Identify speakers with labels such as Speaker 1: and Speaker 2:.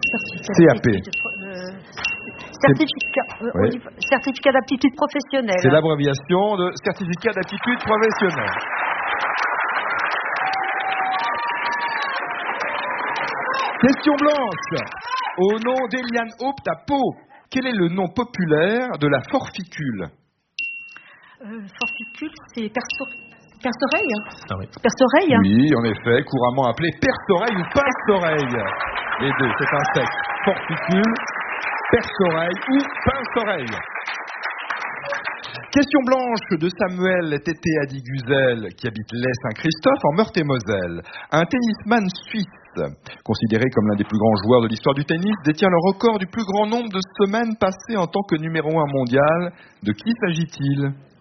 Speaker 1: CAP.
Speaker 2: Certificat d'aptitude professionnelle.
Speaker 1: C'est l'abréviation de certificat d'aptitude professionnelle. Question blanche. Au nom d'Eliane Haupt à Pau, quel est le nom populaire de la forficule?
Speaker 2: Forficule, c'est perce-oreille.
Speaker 3: Ah oui.
Speaker 2: Perce-oreille.
Speaker 1: Oui, en effet, couramment appelé perce-oreille ou pince-oreille. Les deux, c'est un sexe. Forficule, perce-oreille ou pince-oreille. Question blanche de Samuel Tété Adiguzel, qui habite l'Est-Saint-Christophe en Meurthe-et-Moselle. Un tennisman suisse, considéré comme l'un des plus grands joueurs de l'histoire du tennis, détient le record du plus grand nombre de semaines passées en tant que numéro 1 mondial. De qui s'agit-il?